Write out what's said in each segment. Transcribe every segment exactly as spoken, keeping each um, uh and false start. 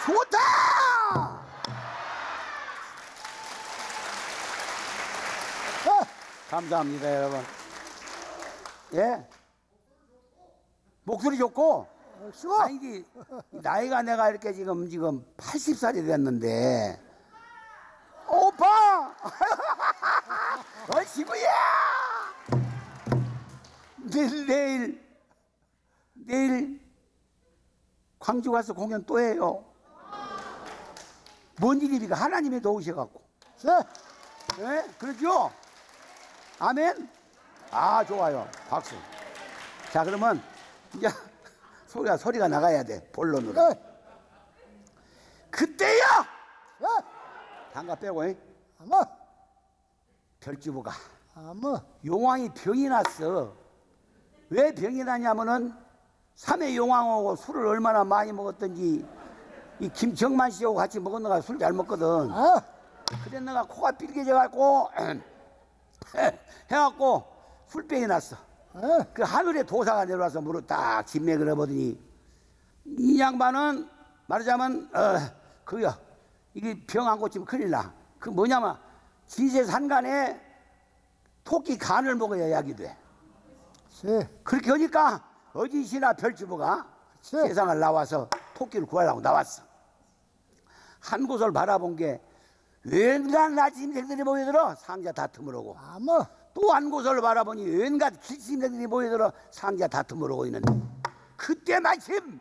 좋다. 감사합니다, 여러분. 예. 목소리 좋고. 아니, 이게 나이가 내가 이렇게 지금, 지금 팔십 살이 됐는데. 오빠! 어, 시부야! 내일, 내일, 내일 광주 가서 공연 또 해요. 뭔 일입니까? 하나님이 도우셔갖고. 네? 네? 그렇죠? 아멘? 아, 좋아요. 박수. 자, 그러면 이제 소리가, 소리가 나가야 돼. 본론으로. 네. 그때요! 네. 장가 빼고, 잉? 아마 별주부가 아마 용왕이 병이 났어. 왜 병이 나냐면은 삼회 용왕하고 술을 얼마나 많이 먹었던지 이 김정만 씨하고 같이 먹었는가 술 잘 먹거든. 아 그래 내가 코가 삘개져갖고 해갖고 술병이 났어. 아 그 하늘에 도사가 내려와서 무릎 딱 진맥을 해보더니 이 양반은 말하자면 어 그요 이게 병 안 고치면 큰일 나. 그 뭐냐면 지세산간에 토끼 간을 먹어야 약이 돼. 세 그렇게 하니까 어디시나 별주부가 세 세상을 나와서 토끼를 구하려고 나왔어. 한 곳을 바라본 게 웬간 나침생들이 모여들어 상자 다툼을 하고 아마 또 한 곳을 바라보니 웬간 길sim생들이 모여들어 상자 다툼을 하고 있는데 그때 마침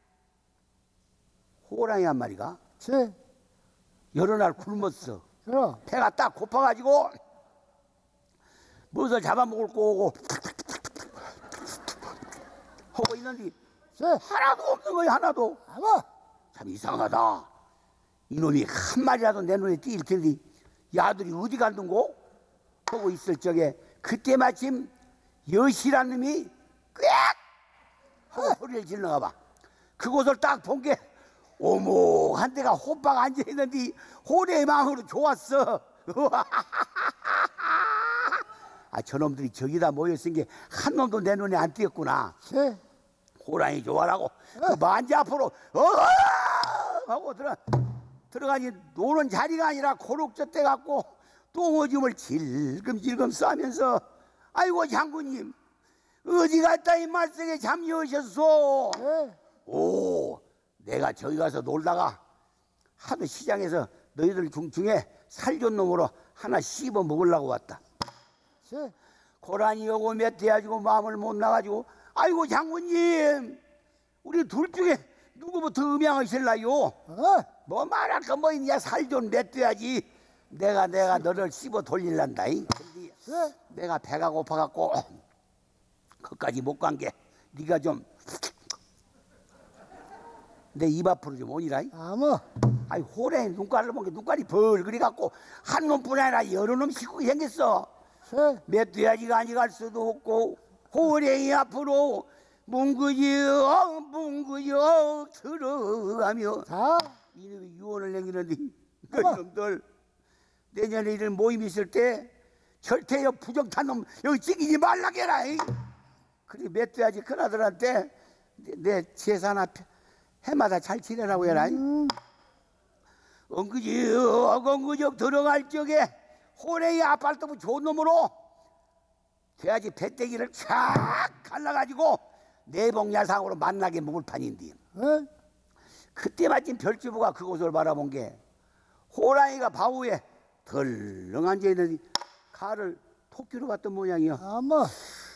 호랑이 한 마리가 세 여러 날 굶었어. 그럼 배가 딱 고파가지고 무엇을 잡아먹을 거고 하고 있는데 세 하나도 없는 거야. 하나도. 아마 참 이상하다. 이놈이 한 마리라도 내 눈에 띄일 텐데 야들이 어디 갔는고 하고 있을 적에 그때 마침 여시란 놈이 꽥 하고 소리를 질러가 봐. 그곳을 딱 본 게 오목한 데가 호박 앉아있는데 호래의 마음으로 좋았어. 아, 저놈들이 저기다 모여있은 게 한 놈도 내 눈에 안 띄었구나. 세 호랑이 좋아라고 그 만지 앞으로 어 하고 들어 들어가니 노는 자리가 아니라 고룩젓대 갖고 똥오줌을 질금질금 싸면서 아이고 장군님 어디 갔다 이 말썽에 잠여오셨소. 세 오 내가 저기 가서 놀다가 하도 시장에서 너희들 중, 중에 살존 놈으로 하나 씹어 먹으려고 왔다. 세 고라니 오고 몇 대 가지고 마음을 못 나가지고 아이고 장군님 우리 둘 중에 누구부터 음양하실라요? 어 뭐 말할 거 뭐 있냐. 살 좀 맺둬야지. 내가 내가 너를 씹어 돌릴란다. 근데 세 내가 배가 고파갖고 거기까지 못 간 게 네가 좀 내 입 앞으로 좀 오니라. 아마 아이 호랭이 눈깔을 보게 눈깔이 벌그리 갖고 한 놈뿐 아니라 여러 놈 씹고 생겼어. 세 멧돼지가 아니 갈 수도 없고 호랭이 앞으로 뭉그적 뭉그적 들어가며 자 이놈이 유언을 남기는데 그 어머. 놈들 내년에 이런 모임 있을 때 절대 여 부정탄 놈 여기 찍이지 말라게라. 그리고 멧돼지 큰아들한테 내, 내 제사나 해마다 잘 지내라고 해라. 음, 엉그적 엉그적 들어갈 적에 호랭이 아팔도부 좋은 놈으로 돼지 배때기를 쫙 갈라가지고 내복야상으로 만나게 먹을 판인데 어 그때 마침 별주부가 그곳을 바라본 게 호랑이가 바위에 덜렁 앉아있는 칼을 토끼로 봤던 모양이야. 아마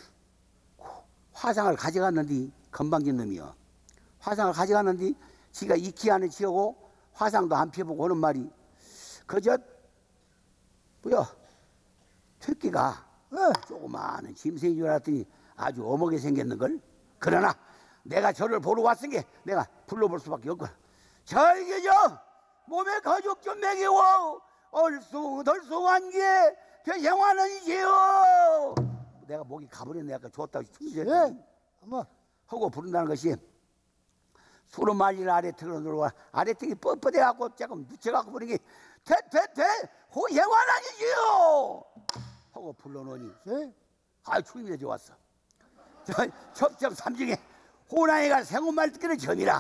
화상을 가져갔는데 건방진 놈이야. 화상을 가져갔는데 지가 익히 안에 지어고 화상도 안 펴보고 오는 말이 그저 뭐야 토끼가 어 조그마한 짐승인 줄 알았더니 아주 어먹게 생겼는걸. 그러나 내가 저를 보러 왔으니 내가 불러볼 수밖에 없구나. 저에게 저 몸에 가죽 좀 먹이고 얼숭덜숭한 게 되생하는지요. 내가 목이 가버렸네. 아까 좋다고 춤이 예 아마 하고 부른다는 것이 수로 말리는 아래턱으로 들어와 아래턱이 뻣뻣해갖고 조금 묻혀갖고 부르는 게 대대대 호생환아니지요 하고 불러놓으니 세 아 춤이 좋았어. 저 첩첩 삼중에 호랑이가 생온말 듣기를 전이라